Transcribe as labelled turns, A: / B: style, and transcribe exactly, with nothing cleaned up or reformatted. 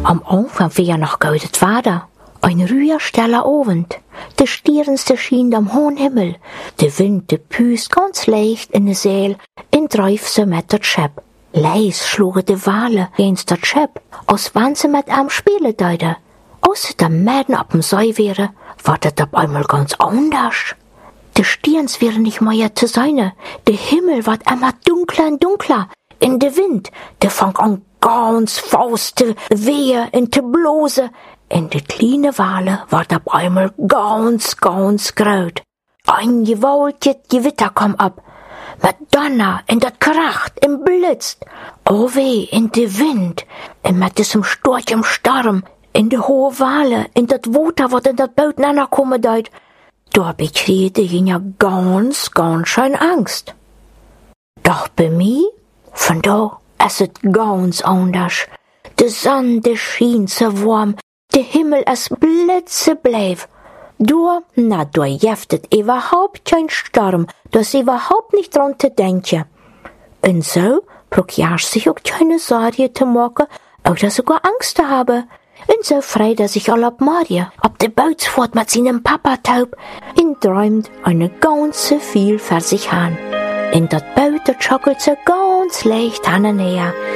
A: Am Anfang war ja noch gutes Wetter. Ein ruhiger, steller Abend. De Sternste schien am hohen Himmel. De Wind, de püst ganz leicht in de Seel, in dreifse mit dat Schep. Leis schlugen de Wale eens dat Schep, als wann sie mit am Spiele deuten. Als sie da mitten ab dem See wäre, war dat auf einmal ganz anders. De Sterns wären nicht mehr zu sein. De Himmel ward immer dunkler und dunkler. In de Wind, de fang an ganz faust te wehe und te blose. In de kleine Wale ward auf einmal ganz, ganz graut. Ein gewaltiges Gewitter kam ab. Mit Donner in dat Kracht, im Blitz. Oh weh, in de Wind, und mit diesem Storch im Sturm, in de hohe Wale, in dat Water, wat in dat Boot nannerkommen deut. Da bekriegte ihn ja ganz, ganz schön Angst. Doch bei mir, von da ist es ganz anders. De Sonne, de schien so warm, de Himmel es blitzebleif. Du, na, du jeftet überhaupt kein Sturm, du hast überhaupt nicht dran zu denken. Und so probiert sich auch keine Sorge zu machen, auch dass sogar Angst zu haben. Und so freut er sich all ab Maria, ab der Bootsfahrt mit seinem Papa taub, und träumt eine ganze viel für sich an. In dat Boot schaukelt sie ganz leicht an näher.